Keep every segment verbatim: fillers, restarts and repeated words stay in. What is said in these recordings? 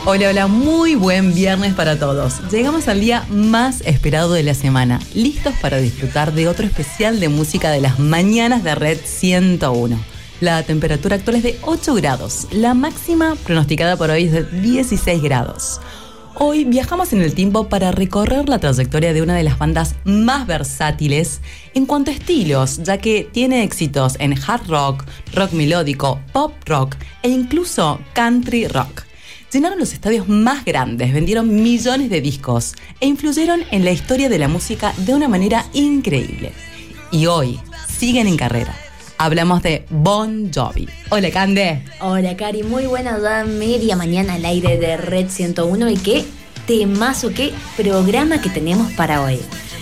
Hola, hola, muy buen viernes para todos. Llegamos al día más esperado de la semana, listos para disfrutar de otro especial de música de las mañanas de Red ciento uno. La temperatura actual es de ocho grados, la máxima pronosticada por hoy es de dieciséis grados. Hoy viajamos en el tiempo para recorrer la trayectoria de una de las bandas más versátiles en cuanto a estilos, ya que tiene éxitos en hard rock, rock melódico, pop rock e incluso country rock. Llenaron los estadios más grandes, vendieron millones de discos e influyeron en la historia de la música de una manera increíble. Y hoy siguen en carrera. Hablamos de Bon Jovi. Hola, Cande. Hola, Cari. Muy buena ya media mañana al aire de Red ciento uno. Y qué temazo, qué programa que tenemos para hoy.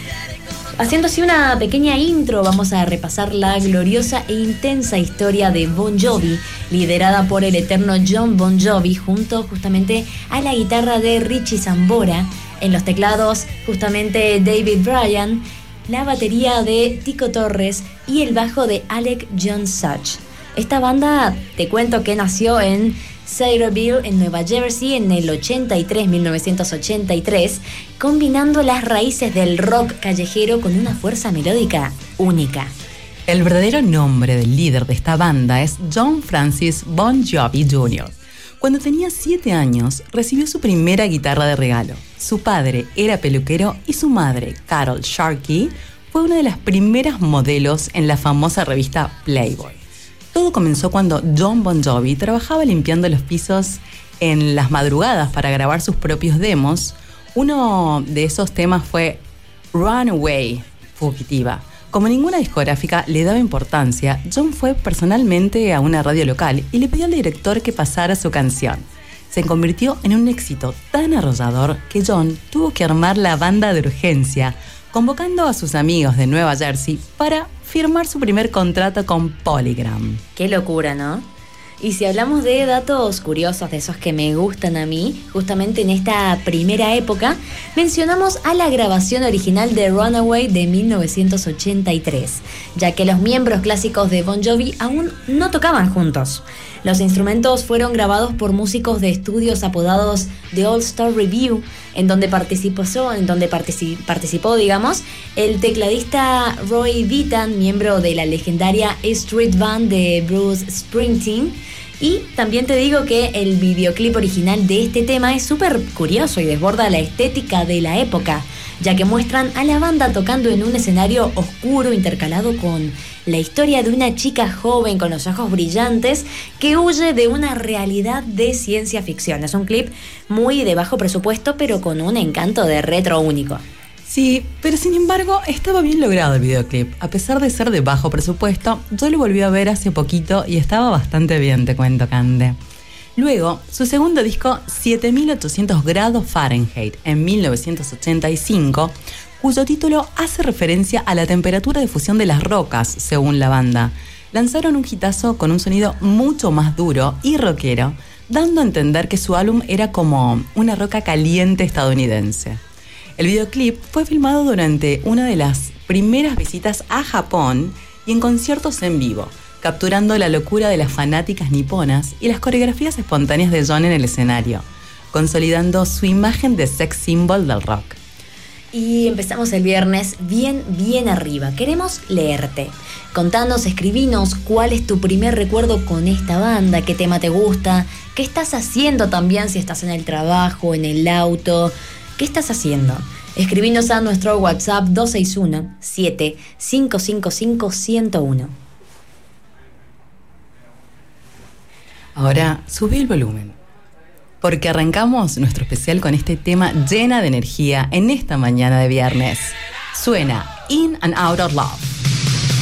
Haciendo así una pequeña intro, vamos a repasar la gloriosa e intensa historia de Bon Jovi, liderada por el eterno Jon Bon Jovi, junto justamente a la guitarra de Richie Sambora, en los teclados justamente David Bryan, la batería de Tico Torres y el bajo de Alec John Such. Esta banda, te cuento que nació en Sayreville, en Nueva Jersey, en el ochenta y tres, mil novecientos ochenta y tres, combinando las raíces del rock callejero con una fuerza melódica única. El verdadero nombre del líder de esta banda es John Francis Bon Jovi junior Cuando tenía siete años, recibió su primera guitarra de regalo. Su padre era peluquero y su madre, Carol Sharkey, fue una de las primeras modelos en la famosa revista Playboy. Todo comenzó cuando Jon Bon Jovi trabajaba limpiando los pisos en las madrugadas para grabar sus propios demos. Uno de esos temas fue Runaway, Fugitiva. Como ninguna discográfica le daba importancia, Jon fue personalmente a una radio local y le pidió al director que pasara su canción. Se convirtió en un éxito tan arrollador que Jon tuvo que armar la banda de urgencia, convocando a sus amigos de Nueva Jersey para firmar su primer contrato con Polygram. Qué locura, ¿no? Y si hablamos de datos curiosos, de esos que me gustan a mí, justamente en esta primera época, mencionamos a la grabación original de Runaway de mil novecientos ochenta y tres, ya que los miembros clásicos de Bon Jovi aún no tocaban juntos. Los instrumentos fueron grabados por músicos de estudios apodados The All Star Review, en donde participó, en donde particip, participó, digamos, el tecladista Roy Bittan, miembro de la legendaria Street Band de Bruce Springsteen. Y también te digo que el videoclip original de este tema es súper curioso y desborda la estética de la época, ya que muestran a la banda tocando en un escenario oscuro intercalado con la historia de una chica joven con los ojos brillantes que huye de una realidad de ciencia ficción. Es un clip muy de bajo presupuesto, pero con un encanto de retro único. Sí, pero sin embargo estaba bien logrado el videoclip. A pesar de ser de bajo presupuesto, yo lo volví a ver hace poquito y estaba bastante bien, te cuento, Cande. Luego, su segundo disco, siete mil ochocientos grados Fahrenheit, en mil novecientos ochenta y cinco, cuyo título hace referencia a la temperatura de fusión de las rocas, según la banda. Lanzaron un hitazo con un sonido mucho más duro y rockero, dando a entender que su álbum era como una roca caliente estadounidense. El videoclip fue filmado durante una de las primeras visitas a Japón y en conciertos en vivo, capturando la locura de las fanáticas niponas y las coreografías espontáneas de Jon en el escenario, consolidando su imagen de sex symbol del rock. Y empezamos el viernes bien, bien arriba. Queremos leerte. Contanos, escribinos cuál es tu primer recuerdo con esta banda, qué tema te gusta, qué estás haciendo también si estás en el trabajo, en el auto. ¿Qué estás haciendo? Escribinos a nuestro WhatsApp dos seis uno, siete cinco cinco cinco, uno cero uno. Ahora subí el volumen, porque arrancamos nuestro especial con este tema llena de energía en esta mañana de viernes. Suena In and Out of Love.